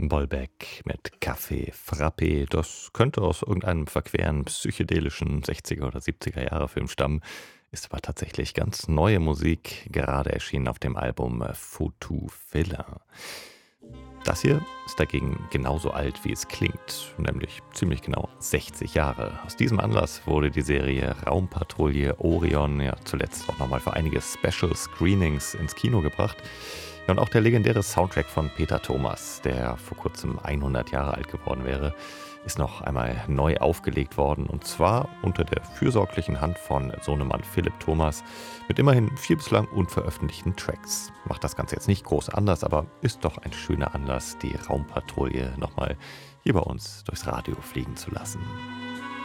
Bollbeck mit Kaffee Frappé. Das könnte aus irgendeinem verqueren psychedelischen 60er oder 70er Jahre Film stammen, ist aber tatsächlich ganz neue Musik, gerade erschienen auf dem Album Photo Filler. Das hier ist dagegen genauso alt, wie es klingt, nämlich ziemlich genau 60 Jahre. Aus diesem Anlass wurde die Serie Raumpatrouille Orion ja zuletzt auch nochmal für einige Special Screenings ins Kino gebracht. Ja, und auch der legendäre Soundtrack von Peter Thomas, der vor kurzem 100 Jahre alt geworden wäre, ist noch einmal neu aufgelegt worden, und zwar unter der fürsorglichen Hand von Sohnemann Philipp Thomas mit immerhin 4 bislang unveröffentlichten Tracks. Macht das Ganze jetzt nicht groß anders, aber ist doch ein schöner Anlass, die Raumpatrouille nochmal hier bei uns durchs Radio fliegen zu lassen.